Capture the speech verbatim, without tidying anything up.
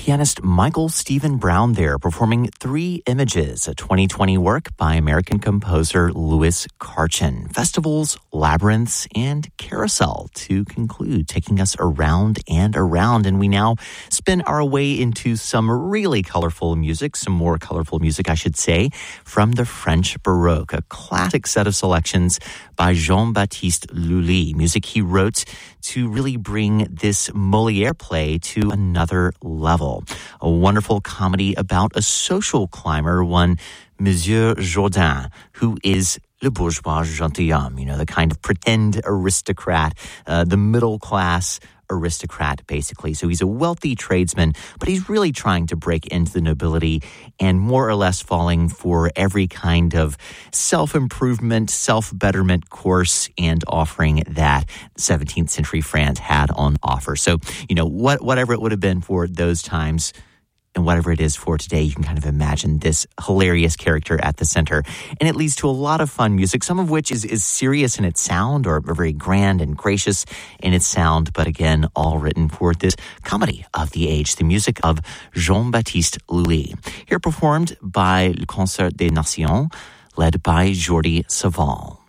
pianist Michael Stephen Brown there performing Three Images, a twenty twenty work by American composer Louis Karchin. Festivals, labyrinths, and carousel to conclude, taking us around and around. And we now spin our way into some really colorful music, some more colorful music, I should say, from the French Baroque, a classic set of selections by Jean-Baptiste Lully, music he wrote to really bring this Molière play to another level. A wonderful comedy about a social climber, one Monsieur Jourdain, who is le bourgeois gentilhomme, you know, the kind of pretend aristocrat, uh, the middle class aristocrat, basically. So he's a wealthy tradesman, but he's really trying to break into the nobility and more or less falling for every kind of self-improvement, self-betterment course and offering that seventeenth century France had on offer. So, you know, what whatever it would have been for those times, and whatever it is for today, you can kind of imagine this hilarious character at the center. And it leads to a lot of fun music, some of which is, is serious in its sound or very grand and gracious in its sound. But again, all written for this comedy of the age, the music of Jean-Baptiste Lully. Here performed by Le Concert des Nations, led by Jordi Savall.